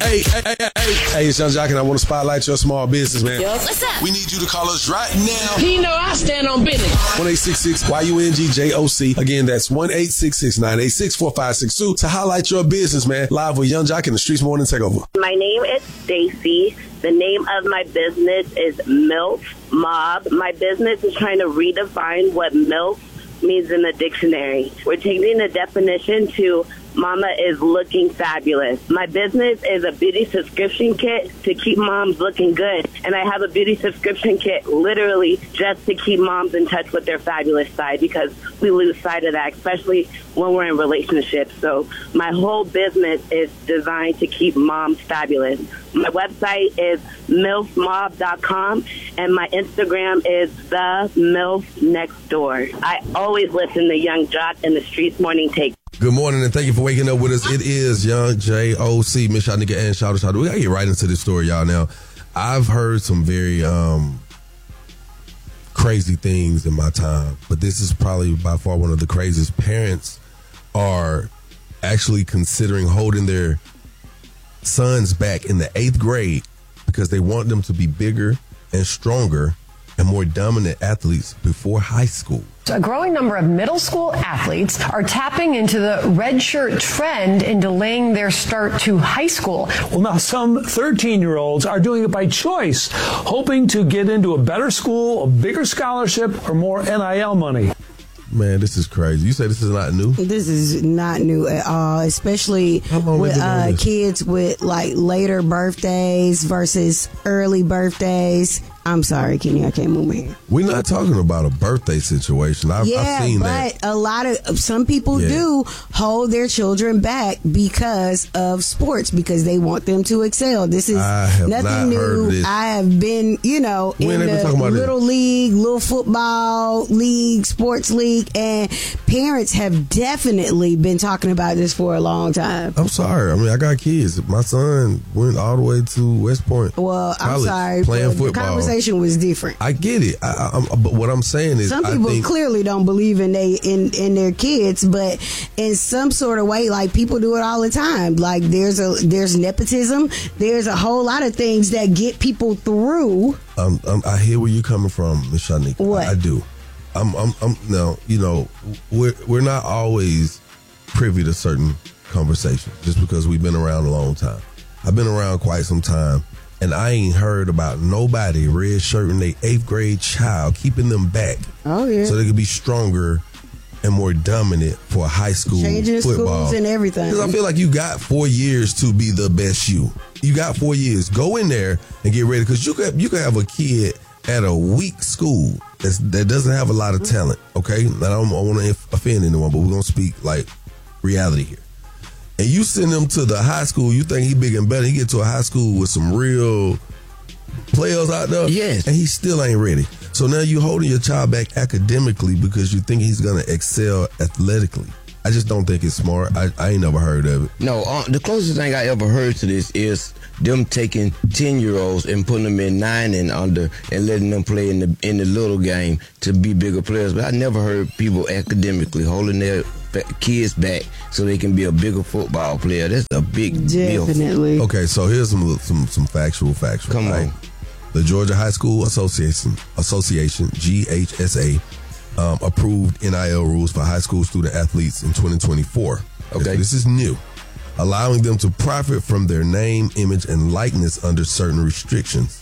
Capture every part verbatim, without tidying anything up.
Hey, hey, hey, hey. Hey, it's Young Jock, and I want to spotlight your small business, man. Yo, what's up? We need you to call us right now. You know I stand on business. one eight six six Y U N G J O C. Again, that's one eight six six nine eight six four five six two to highlight your business, man. Live with Young Jock in the Streets Morning Takeover. My name is Stacy. The name of my business is MILF Mob. My business is trying to redefine what MILF means in the dictionary. We're changing the definition to Mama is looking fabulous. My business is a beauty subscription kit to keep moms looking good. And I have a beauty subscription kit literally just to keep moms in touch with their fabulous side, because we lose sight of that, especially when we're in relationships. So my whole business is designed to keep moms fabulous. My website is milf mob dot com, and my Instagram is the milf next door. I always listen to Young Jock and the Streets Morning Take. Good morning, and thank you for waking up with us. It is Young J O C, Miss Shanika and Shawty Shawty. We gotta get right into this story, y'all. Now, I've heard some very um, crazy things in my time, but this is probably by far one of the craziest. Parents are actually considering holding their sons back in the eighth grade because they want them to be bigger and stronger and more dominant athletes before high school. A growing number of middle school athletes are tapping into the red shirt trend and delaying their start to high school. Well, now some thirteen-year-olds are doing it by choice, hoping to get into a better school, a bigger scholarship, or more N I L money. Man, this is crazy. You say this is not new? This is not new at all, especially with uh, kids with like later birthdays versus early birthdays. I'm sorry, Kenny, I can't move my hair. We're not talking about a birthday situation. I've, yeah, I've seen but that. a lot of some people yeah. do hold their children back because of sports, because they want them to excel. This is nothing not new. I have been, you know, when in the little this? league, little football league, sports league, and parents have definitely been talking about this for a long time. I'm sorry. I mean, I got kids. My son went all the way to West Point. Well, college, I'm sorry. Playing the football. Conversation was different. I get it. I, I, but what I'm saying is, some people I think, clearly don't believe in they in, in their kids, but in some sort of way, like people do it all the time. Like there's a there's nepotism. There's a whole lot of things that get people through. Um, um, I hear where you're coming from, Miss Shanika. What I, I do. I'm, I'm, I'm. No, you know, we're we're not always privy to certain conversations just because we've been around a long time. I've been around quite some time. And I ain't heard about nobody red shirting their eighth grade child, keeping them back. Oh, yeah. So they could be stronger and more dominant for high school Changing football. schools and everything. Because I feel like you got four years to be the best you. You got four years. Go in there and get ready. Because you could, you could have a kid at a weak school that's, that doesn't have a lot of talent, okay? I don't I want to offend anyone, but we're going to speak like reality here. And you send him to the high school, you think he big and better. He get to a high school with some real players out there. Yes. And he still ain't ready. So now you holding your child back academically because you think he's going to excel athletically. I just don't think it's smart. I, I ain't never heard of it. No, uh, the closest thing I ever heard to this is them taking ten-year-olds and putting them in nine and under and letting them play in the in the little game to be bigger players. But I never heard people academically holding their kids back so they can be a bigger football player. That's a big deal. Definitely. Okay, so here's some some some factual factual. Come right? on. The Georgia High School Association Association G H S A um, approved N I L rules for high school student athletes in twenty twenty-four. Okay, so this is new, allowing them to profit from their name, image, and likeness under certain restrictions.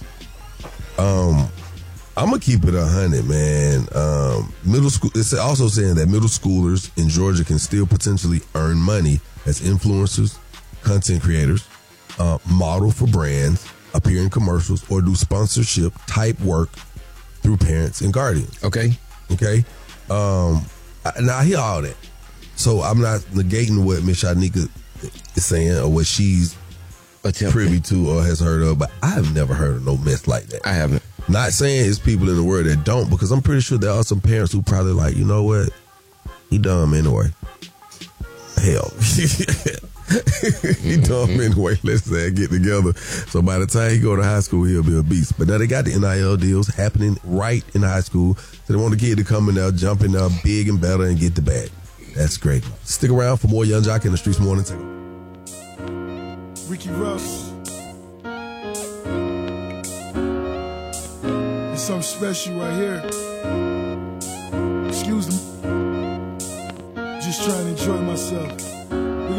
Um. I'm gonna keep it a hundred, man. Um, middle school. It's also saying that middle schoolers in Georgia can still potentially earn money as influencers, content creators, uh, model for brands, appear in commercials, or do sponsorship type work through parents and guardians. Okay. Okay. Um, I, now I hear all that, so I'm not negating what Miss Shanika is saying or what she's Attempted. privy to or has heard of, but I've never heard of no mess like that. I haven't. Not saying it's people in the world that don't, because I'm pretty sure there are some parents who probably like, you know what, he dumb anyway. Hell, he dumb anyway. Let's say get together. So by the time he go to high school, he'll be a beast. But now they got the N I L deals happening right in high school, so they want the kid to come in there, jump in there, big and better, and get the bag. That's great. Stick around for more Young Jock in the Streets Morning Takeover. Ricky Russ. It's something special right here. Excuse me. Just trying to enjoy myself.